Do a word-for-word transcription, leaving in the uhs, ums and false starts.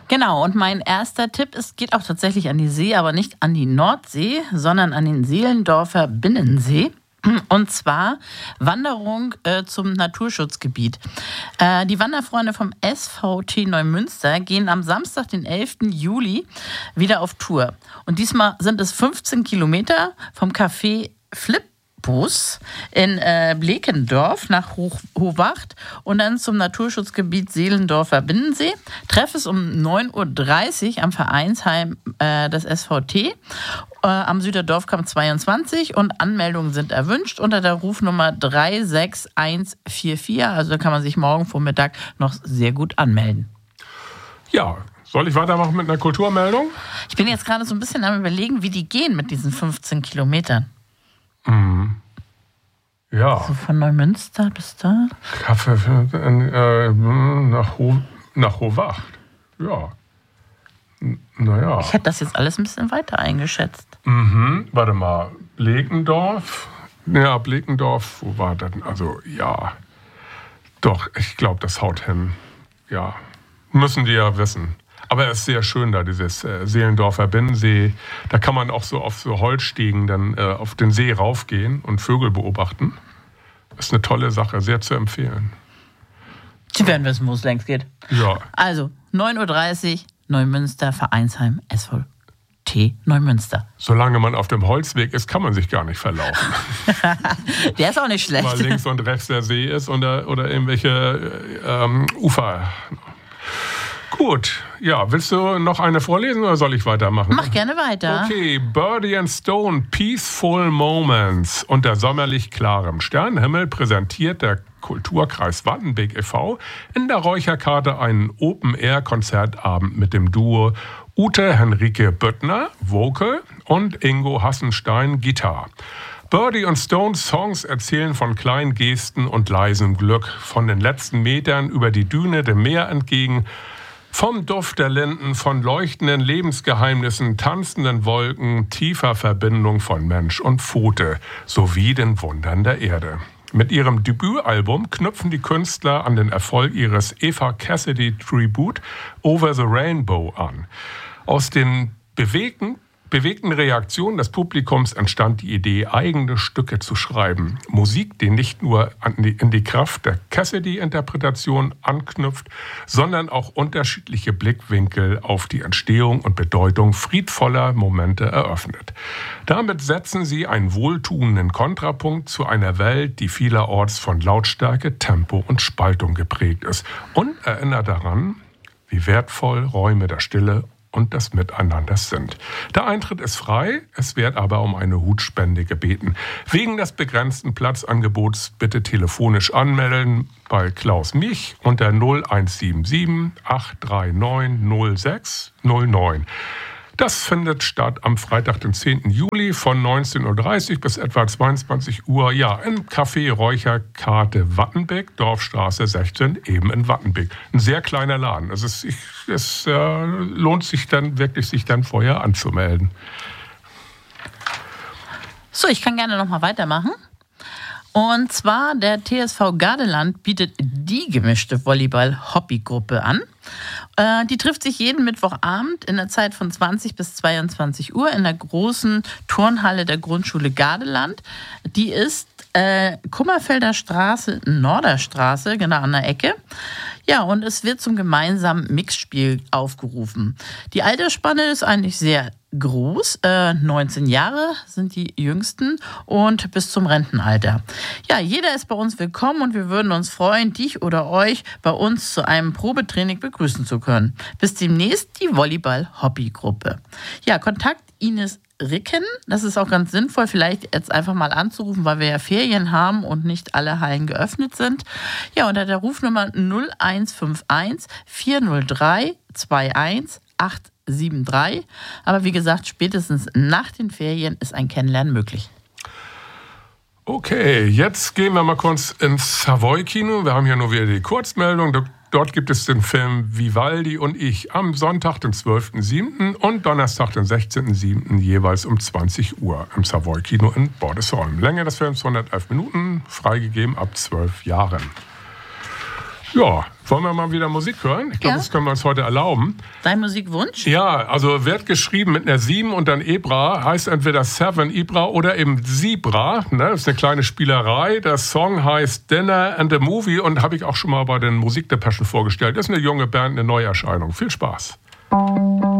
Genau, und mein erster Tipp ist, geht auch tatsächlich an die See, aber nicht an die Nordsee, sondern an den Seelendorfer Binnensee. Und zwar Wanderung äh, zum Naturschutzgebiet. Äh, die Wanderfreunde vom S V T Neumünster gehen am Samstag, den elften Juli, wieder auf Tour. Und diesmal sind es fünfzehn Kilometer vom Café Flippus in äh, Blekendorf nach Hoch- Hohwacht und dann zum Naturschutzgebiet Seelendorfer Binnensee. Treff ist um neun Uhr dreißig am Vereinsheim äh, des S V T. Am Süderdorfkamp zweiundzwanzig und Anmeldungen sind erwünscht unter der Rufnummer drei sechs eins vier vier. Also da kann man sich morgen Vormittag noch sehr gut anmelden. Ja, soll ich weitermachen mit einer Kulturmeldung? Ich bin jetzt gerade so ein bisschen am Überlegen, wie die gehen mit diesen fünfzehn Kilometern. Mhm. Ja. So von Neumünster bis da? Kaffee, äh, nach, Ho- nach Hohwacht. Ja. Naja. Ich hätte das jetzt alles ein bisschen weiter eingeschätzt. Mhm, warte mal, Blekendorf? Ja, Blekendorf, wo war das? Also, ja. Doch, ich glaube, das haut hin. Ja, müssen die ja wissen. Aber es ist sehr schön da, dieses äh, Seelendorfer Binnensee. Da kann man auch so auf so Holzstiegen dann äh, auf den See raufgehen und Vögel beobachten. Das ist eine tolle Sache, sehr zu empfehlen. Sie werden wissen, wo es längst geht. Ja. Also, neun Uhr dreißig, Neumünster, Vereinsheim, S V T Neumünster. Solange man auf dem Holzweg ist, kann man sich gar nicht verlaufen. Der ist auch nicht schlecht. Weil links und rechts der See ist oder, oder irgendwelche ähm, Ufer. Gut, ja, willst du noch eine vorlesen oder soll ich weitermachen? Mach gerne weiter. Okay, Birdie and Stone, Peaceful Moments. Unter sommerlich klarem Sternenhimmel präsentiert der Kulturkreis Wattenbeek e V in der Räucherkarte einen Open-Air-Konzertabend mit dem Duo Ute Henrike Büttner, Vocal, und Ingo Hassenstein, Gitarre. Birdie und Stones Songs erzählen von kleinen Gesten und leisem Glück, von den letzten Metern über die Düne dem Meer entgegen, vom Duft der Linden, von leuchtenden Lebensgeheimnissen, tanzenden Wolken, tiefer Verbindung von Mensch und Pfote sowie den Wundern der Erde. Mit ihrem Debütalbum knüpfen die Künstler an den Erfolg ihres Eva Cassidy Tribute Over the Rainbow an. Aus den bewegten bewegten Reaktionen des Publikums entstand die Idee, eigene Stücke zu schreiben. Musik, die nicht nur an die, in die Kraft der Cassidy-Interpretation anknüpft, sondern auch unterschiedliche Blickwinkel auf die Entstehung und Bedeutung friedvoller Momente eröffnet. Damit setzen sie einen wohltuenden Kontrapunkt zu einer Welt, die vielerorts von Lautstärke, Tempo und Spaltung geprägt ist und erinnert daran, wie wertvoll Räume der Stille und des Miteinanders sind. Der Eintritt ist frei, es wird aber um eine Hutspende gebeten. Wegen des begrenzten Platzangebots bitte telefonisch anmelden bei Klaus Mich unter null eins sieben sieben acht drei neun null sechs null neun. Das findet statt am Freitag, den zehnten Juli von neunzehn Uhr dreißig bis etwa zweiundzwanzig Uhr, ja, im Café Räucherkarte Wattenbeek, Dorfstraße sechzehn, eben in Wattenbeek. Ein sehr kleiner Laden. Also es, ich, es äh, lohnt sich dann wirklich, sich dann vorher anzumelden. So, ich kann gerne noch mal weitermachen. Und zwar der T S V Gardeland bietet die gemischte Volleyball-Hobbygruppe an. Äh, die trifft sich jeden Mittwochabend in der Zeit von zwanzig bis zweiundzwanzig Uhr in der großen Turnhalle der Grundschule Gardeland. Die ist äh, Kummerfelder Straße, Norderstraße, genau an der Ecke. Ja, und es wird zum gemeinsamen Mixspiel aufgerufen. Die Altersspanne ist eigentlich sehr groß. Äh, neunzehn Jahre sind die jüngsten und bis zum Rentenalter. Ja, jeder ist bei uns willkommen und wir würden uns freuen, dich oder euch bei uns zu einem Probetraining begrüßen zu können. Bis demnächst die Volleyball-Hobbygruppe. Ja, Kontakt Ines Ricken. Das ist auch ganz sinnvoll, vielleicht jetzt einfach mal anzurufen, weil wir ja Ferien haben und nicht alle Hallen geöffnet sind. Ja, unter der Rufnummer null eins fünf eins vier null drei zwei eins acht sieben drei. Aber wie gesagt, spätestens nach den Ferien ist ein Kennenlernen möglich. Okay, jetzt gehen wir mal kurz ins Savoy-Kino. Wir haben hier nur wieder die Kurzmeldung. Dort gibt es den Film Vivaldi und ich am Sonntag, den zwölften siebten und Donnerstag, den sechzehnten siebten jeweils um zwanzig Uhr im Savoy-Kino in Bordesholm. Länge des Films hundertelf Minuten, freigegeben ab zwölf Jahren. Ja, wollen wir mal wieder Musik hören? Ich glaube, Ja. das können wir uns heute erlauben. Dein Musikwunsch? Ja, also wird geschrieben mit einer sieben und dann Ebra, heißt entweder Seven Ibra oder eben Zebra. Ne? Das ist eine kleine Spielerei. Der Song heißt Dinner and a Movie und habe ich auch schon mal bei den Musikdepeschen vorgestellt. Das ist eine junge Band, eine Neuerscheinung. Viel Spaß.